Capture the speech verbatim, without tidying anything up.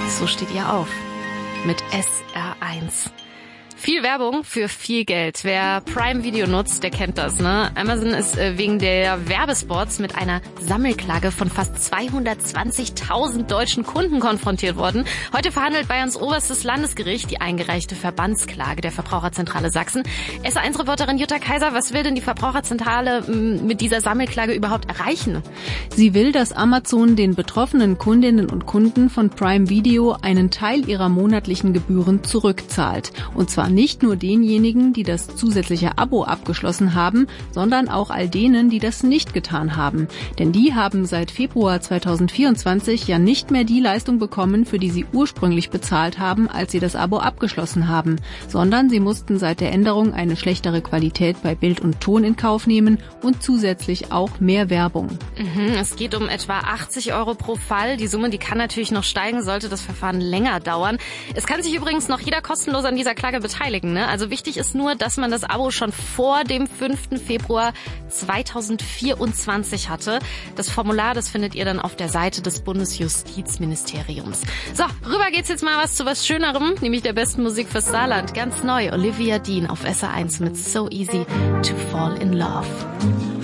So steht ihr auf. Mit S R eins. Viel Werbung für viel Geld. Wer Prime Video nutzt, der kennt das, ne? Amazon ist äh, wegen der Werbespots mit einer Sammelklage von fast zweihundertzwanzigtausend deutschen Kunden konfrontiert worden. Heute verhandelt Bayerns oberstes Landesgericht die eingereichte Verbandsklage der Verbraucherzentrale Sachsen. S R eins-Reporterin Jutta Kaiser, was will denn die Verbraucherzentrale m, mit dieser Sammelklage überhaupt erreichen? Sie will, dass Amazon den betroffenen Kundinnen und Kunden von Prime Video einen Teil ihrer monatlichen Gebühren zurückzahlt. Und zwar nicht nur denjenigen, die das zusätzliche Abo abgeschlossen haben, sondern auch all denen, die das nicht getan haben. Denn die haben seit Februar zweitausendvierundzwanzig ja nicht mehr die Leistung bekommen, für die sie ursprünglich bezahlt haben, als sie das Abo abgeschlossen haben, sondern sie mussten seit der Änderung eine schlechtere Qualität bei Bild und Ton in Kauf nehmen und zusätzlich auch mehr Werbung. Mhm, es geht um etwa achtzig Euro pro Fall. Die Summe, die kann natürlich noch steigen, sollte das Verfahren länger dauern. Es kann sich übrigens noch jeder kostenlos an dieser Klage beteiligen. Ne? Also wichtig ist nur, dass man das Abo schon vor dem fünften Februar zweitausendvierundzwanzig hatte. Das Formular, das findet ihr dann auf der Seite des Bundesjustizministeriums. So, rüber geht's jetzt mal was zu was Schönerem, nämlich der besten Musik fürs Saarland. Ganz neu, Olivia Dean auf S R eins mit So Easy to Fall in Love.